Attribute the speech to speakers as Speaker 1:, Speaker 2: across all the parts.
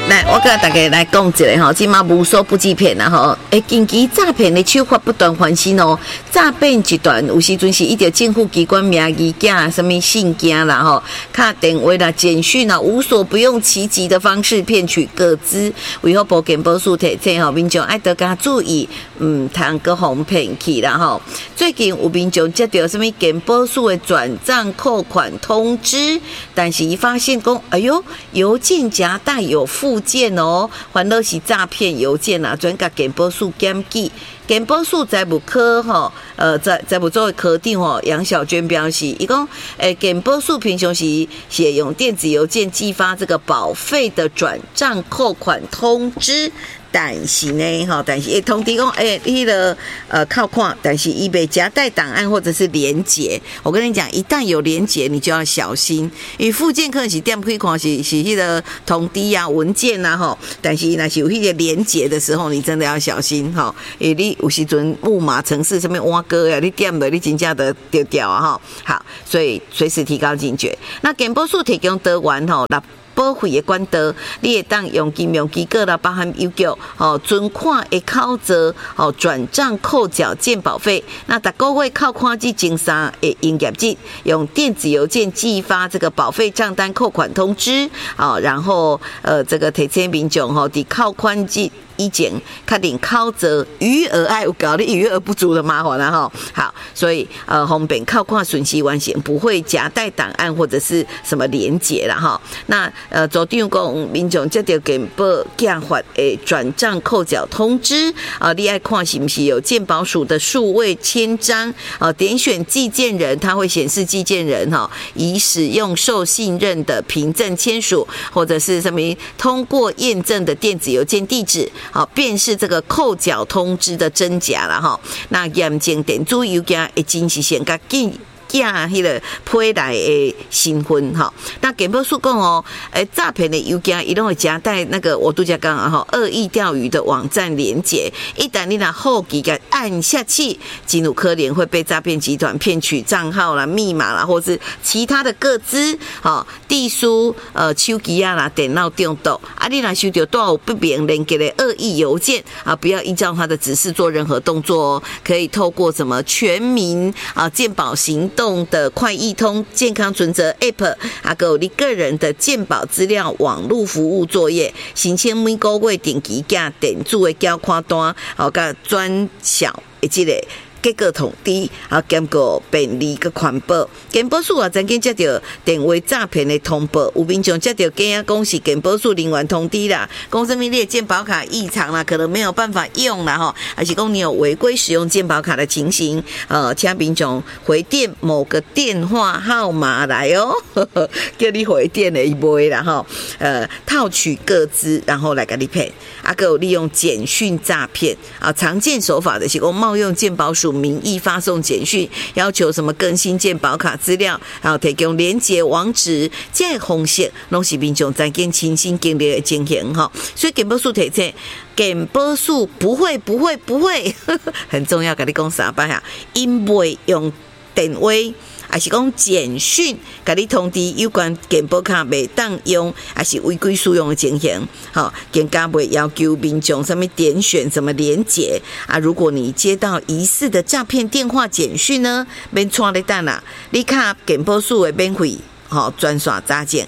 Speaker 1: 来，我跟大家来讲一下吼，今嘛无所不击骗啦吼。近期诈骗的手法不断翻新哦，诈骗集团有时阵是依照政府机关名义假什么信件啦吼，卡电话啦、简讯啦，无所不用其极的方式骗取个资。为何保健保署提醒吼，民众爱得加注意，通个互骗去啦吼。最近有民众接到什么健保署的转账扣款通知，但是伊发现讲，哎呦，邮件夹带有附件哦，反倒是诈骗邮件啊，转甲健保署检举。健保署财务科财务组的科长杨小娟表示，伊讲，健保署平常时是用电子邮件寄发这个保费的转账扣款通知。但是呢，但是通知讲，你的扣款，但是伊被夹带档案或者是连结。我跟你讲，一旦有连结，你就要小心。因为附件可能是点开看是迄个通知啊、文件啊吼，但是那是有迄个连结的时候，你真的要小心哈。因为你有时阵木马程式什么挖哥呀，你点了你真正的丢掉啊哈。好，所以随时提高警觉。那健保署提供德源吼，保费的管道，你会当用金融机构啦，包含邮局、存款的口座、转账扣缴健保费。那逐个月扣款至前3个营业日，用电子邮件寄发这个保费账单扣款通知，然后这个提醒民众伫扣款日以前确定扣座余额爱有搞你余额不足的麻烦啦哈。好，所以方便扣款顺序完成，不会夹带档案或者是什么连结啦哈。那组长讲，民众接到健保寄发的转账扣缴通知你爱看是不是有健保署的数位签章点选寄件人，它会显示寄件人以使用受信任的凭证签署，或者是什么通过验证的电子邮件地址。便是这个扣缴通知的真假啦哈。那验证电子邮件会真实性较紧。寄迄个批来的身份哈，那健保署讲诈骗的邮件伊拢会夹带那个我拄才讲恶意钓鱼的网站连结，一旦你若好奇甲按下去，真有可能会被诈骗集团骗取账号啦、密码啦，或是其他的个资地书、手机啦、电脑中毒你若收到带有不明连结的恶意邮件不要依照他的指示做任何动作哦，可以透过什么全民健保行动的快易通健康存折 App 还有你个人的健保资料网络服务作业，申请每个月定期寄电子的缴款单甲转小的这个结果统知兼顾便利个环保。健保署曾经接到电话诈骗的通报，有民众接到假讲是健保署人员通知啦，讲什么你的健保卡异常啦，可能没有办法用啦还是讲你有违规使用健保卡的情形，请民众回电某个电话号码来叫你回电的一杯啦套取个资，然后来给你骗。还有利用简讯诈骗常见手法的是讲冒用健保署名义发送简讯，要求什么更新健保卡资料，然后提供连结网址，这些方式拢是民众在跟亲身经历的情形所以健保署提醒，健保署不会很重要，跟你讲三摆因为用电话还是讲简讯，甲你通知有关健保卡袂当用，还是违规使用的情形，更加袂要求民众什么点选什么连结如果你接到疑似的诈骗电话简讯呢，免错你等啦，你卡健保署的免费专线查证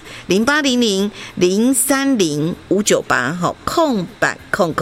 Speaker 1: 0800-030-598空白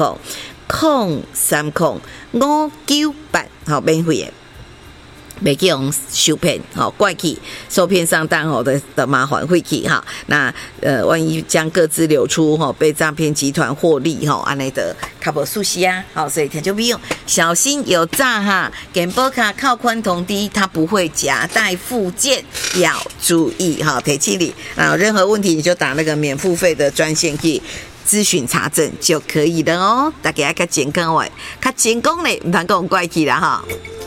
Speaker 1: 030-598免费的。袂去用受骗怪去受骗上当的麻烦会去那万一将个资流出被诈骗集团获利安尼的较无熟悉所以听众朋友小心有诈健保卡扣款通知它不会夹带附件，要注意提醒你任何问题你就打那个免付费的专线去咨询查证就可以了大家较健康的，较健康的唔通讲怪去啦